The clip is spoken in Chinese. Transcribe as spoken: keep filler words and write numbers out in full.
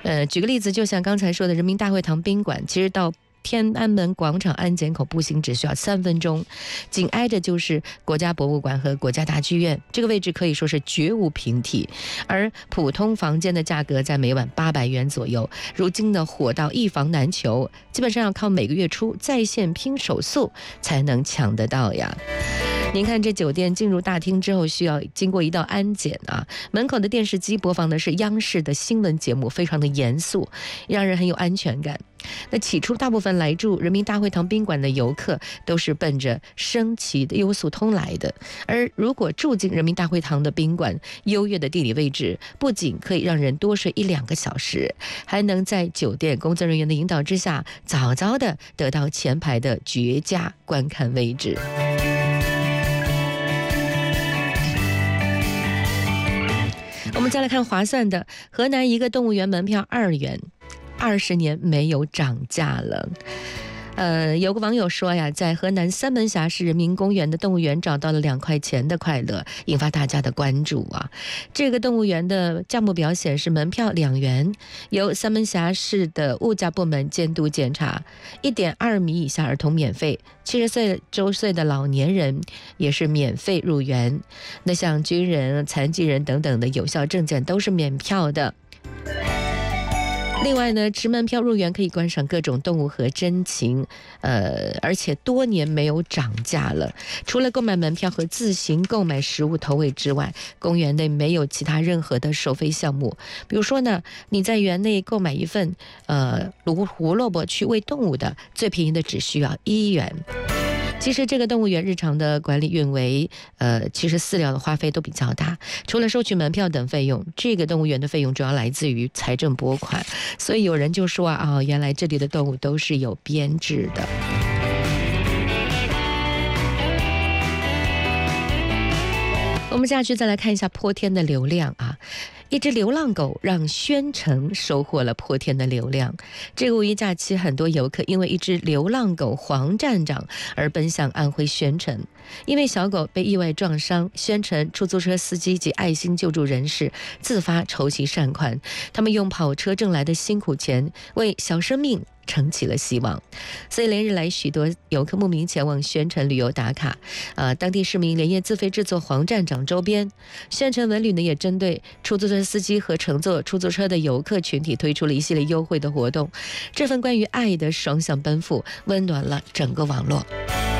呃，举个例子，就像刚才说的人民大会堂宾馆，其实到天安门广场安检口步行只需要三分钟，紧挨着就是国家博物馆和国家大剧院，这个位置可以说是绝无平替。而普通房间的价格在每晚八百元左右，如今呢火到一房难求，基本上要靠每个月初在线拼手速才能抢得到呀。您看这酒店进入大厅之后需要经过一道安检啊，门口的电视机播放的是央视的新闻节目，非常的严肃，让人很有安全感。那起初大部分来住人民大会堂宾馆的游客都是奔着升旗的优速通来的，而如果住进人民大会堂的宾馆，优越的地理位置不仅可以让人多睡一两个小时，还能在酒店工作人员的引导之下，早早的得到前排的绝佳观看位置。我们再来看划算的，河南一个动物园门票二元，二十年没有涨价了。呃，有个网友说呀，在河南三门峡市人民公园的动物园找到了两块钱的快乐，引发大家的关注啊。这个动物园的价目表显示，门票两元，由三门峡市的物价部门监督检查，一点二米以下儿童免费，七十岁周岁的老年人也是免费入园。那像军人、残疾人等等的有效证件都是免票的。另外呢，持门票入园可以观赏各种动物和真禽，呃，而且多年没有涨价了。除了购买门票和自行购买食物投喂之外，公园内没有其他任何的收费项目。比如说呢，你在园内购买一份呃胡胡萝卜去喂动物的，最便宜的只需要一元。其实这个动物园日常的管理运维，呃，其实饲料的花费都比较大。除了收取门票等费用，这个动物园的费用主要来自于财政拨款。所以有人就说啊，哦，原来这里的动物都是有编制的。我们接下去再来看一下泼天的流量啊。一只流浪狗让宣城收获了泼天的流量。这个五一假期，很多游客因为一只流浪狗黄站长而奔向安徽宣城。因为小狗被意外撞伤，宣城出租车司机及爱心救助人士自发筹集善款，他们用跑车挣来的辛苦钱为小生命撑起了希望。所以连日来许多游客慕名前往宣城旅游打卡，呃，当地市民连夜自费制作黄站长周边。宣城文旅呢也针对出租车司机和乘坐出租车的游客群体推出了一系列优惠的活动。这份关于爱的双向奔赴温暖了整个网络。